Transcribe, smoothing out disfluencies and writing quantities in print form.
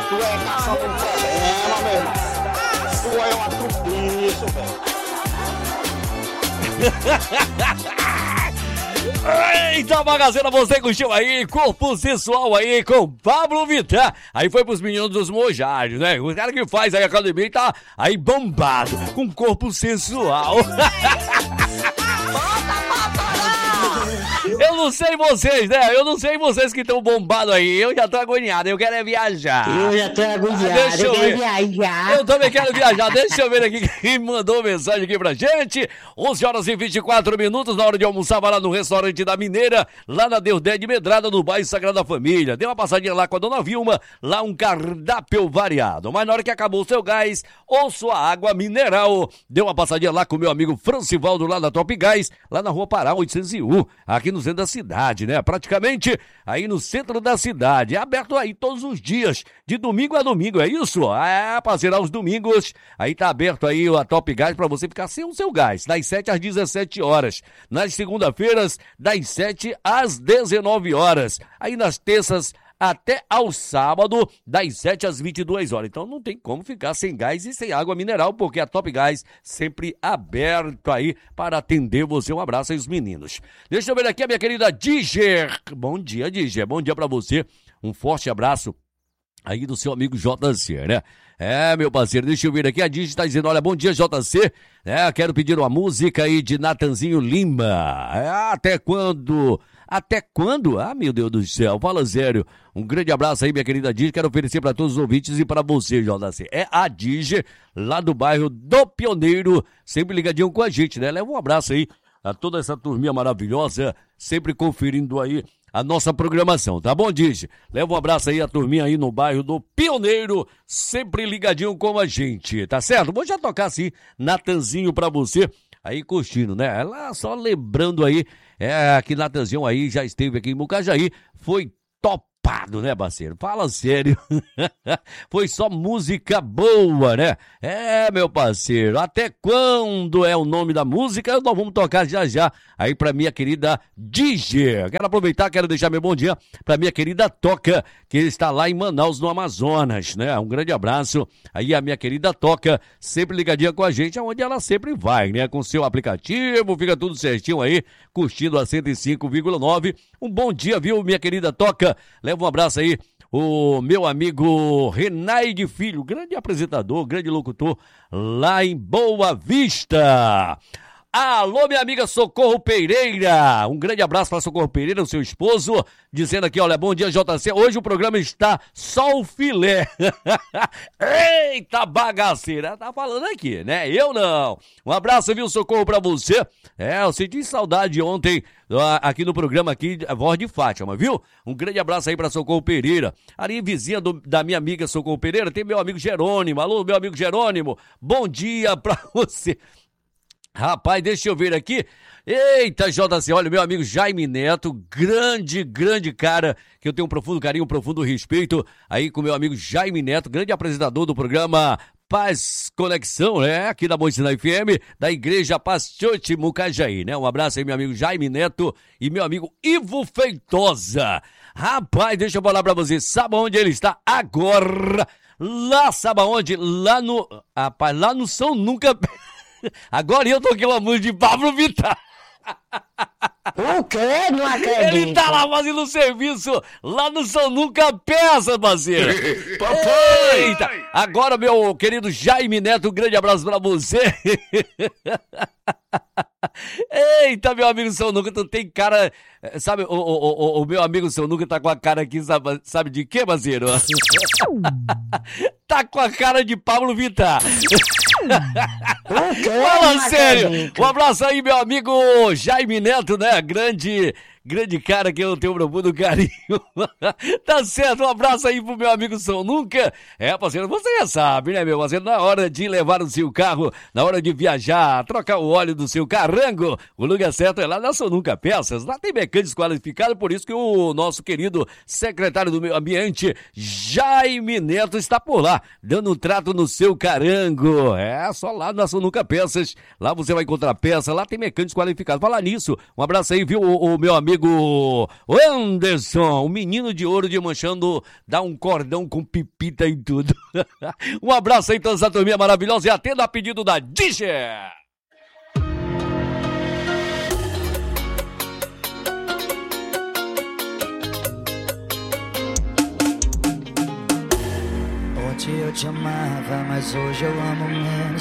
Tu é caçando um problema, meu irmão. Tu é um atrubiço, velho. Eita, bagaceira, você curtiu aí, corpo sensual aí com Pablo Vittar. Aí foi pros meninos dos Mojários, né? O cara que faz aí a academia e tá aí bombado, com corpo sensual. Eu não sei vocês, né? Eu não sei vocês que estão bombados aí. Eu já tô agoniado, eu quero é viajar. Eu já tô agoniado, eu quero viajar. Eu também quero viajar. Deixa eu ver aqui quem mandou mensagem aqui pra gente. 11h24, na hora de almoçar, vai lá no restaurante da Mineira, lá na Deudé de Medrada, no bairro Sagrada Família. Dê uma passadinha lá com a dona Vilma, lá um cardápio variado. Mas na hora que acabou o seu gás ou sua água mineral, dê uma passadinha lá com o meu amigo Francivaldo, lá da Top Gás, lá na Rua Pará 801, aqui no centro da cidade, né? Praticamente aí no centro da cidade. É aberto aí todos os dias, de domingo a domingo, é isso? Parceiro, aos domingos, aí tá aberto aí a Top Gás pra você ficar sem o seu gás, das 7 às 17 horas. Nas segunda-feiras, das 7 às 19 horas. Aí nas terças, até ao sábado, das 7 às 22 horas. Então não tem como ficar sem gás e sem água mineral, porque a Top Gás sempre aberto aí para atender você. Um abraço aí, os meninos. Deixa eu ver aqui a minha querida Diger. Bom dia, Diger. Bom dia para você. Um forte abraço aí do seu amigo JC, né? Meu parceiro, deixa eu ver aqui, a Digi tá dizendo, olha, bom dia, JC, quero pedir uma música aí de Natanzinho Lima, até quando? Até quando? Meu Deus do céu, fala sério. Um grande abraço aí, minha querida Digi, quero oferecer para todos os ouvintes e para você, JC. É a Digi, lá do bairro do Pioneiro, sempre ligadinho com a gente, né? Leva um abraço aí a toda essa turminha maravilhosa, sempre conferindo aí a nossa programação, tá bom, Digi? Leva um abraço aí a turminha aí no bairro do Pioneiro, sempre ligadinho com a gente, tá certo? Vou já tocar assim, Natanzinho pra você, aí curtindo, né? Ela só lembrando aí, que Natanzinho aí já esteve aqui em Mucajaí, foi topado, né, parceiro? Fala sério. Foi só música boa, né? Meu parceiro, até quando é o nome da música? Nós vamos tocar já já aí pra minha querida DJ. Quero aproveitar, quero deixar meu bom dia pra minha querida Toca, que está lá em Manaus, no Amazonas, né? Um grande abraço aí a minha querida Toca, sempre ligadinha com a gente, aonde ela sempre vai, né? Com seu aplicativo, fica tudo certinho aí, curtindo a 105,9. Um bom dia, viu, minha querida Toca? Leva um abraço aí, o meu amigo Renaide Filho, grande apresentador, grande locutor, lá em Boa Vista. Alô, minha amiga Socorro Pereira, um grande abraço para Socorro Pereira, o seu esposo, dizendo aqui, olha, bom dia, JC, hoje o programa está só o filé. Eita bagaceira, tá falando aqui, né? Eu não. Um abraço, viu, Socorro, pra você. Eu senti saudade ontem aqui no programa aqui, Voz de Fátima, viu? Um grande abraço aí pra Socorro Pereira. Ali, vizinha da minha amiga Socorro Pereira, tem meu amigo Jerônimo. Alô, meu amigo Jerônimo, bom dia pra você. Rapaz, deixa eu ver aqui. Eita, JC, olha, meu amigo Jaime Neto, grande cara, que eu tenho um profundo carinho, um profundo respeito aí com meu amigo Jaime Neto, grande apresentador do programa Paz Conexão, né? Aqui da Moicina FM, da Igreja Paz Church Mucajaí, né? Um abraço aí, meu amigo Jaime Neto e meu amigo Ivo Feitosa. Rapaz, deixa eu falar pra você, sabe onde ele está agora? Lá, sabe onde? Lá no São Nunca... Agora eu toquei uma música de Pablo Vittar. O quê? Não acredito. Ele tá lá fazendo serviço lá no São Nunca Peça, parceiro. Papai! Eita, agora, meu querido Jaime Neto, um grande abraço pra você. Eita, meu amigo São Nunca, tu tem cara... Sabe, o meu amigo São Nunca tá com a cara aqui, sabe de quê, parceiro? Tá com a cara de Pablo Vittar. Fala sério. Um abraço aí, meu amigo Jaime Neto, né? Grande cara que eu tenho um profundo carinho. Tá certo, um abraço aí pro meu amigo São Nunca. Parceiro, você já sabe, né, meu parceiro? Na hora de levar o seu carro, na hora de viajar, trocar o óleo do seu carango, o lugar certo é lá na São Nunca Peças. Lá tem mecânicos qualificados, por isso que o nosso querido secretário do Meio Ambiente, Jaime Neto, está por lá, dando um trato no seu carango. Só lá na São Nunca Peças. Lá você vai encontrar peça, lá tem mecânicos qualificados. Falar nisso, um abraço aí, viu, o meu amigo amigo Anderson, o menino de ouro de Manchando, dá um cordão com pipita e tudo. Um abraço aí, toda essa turminha maravilhosa, e atenda a pedido da Disher. Ontem eu te amava, mas hoje eu amo menos.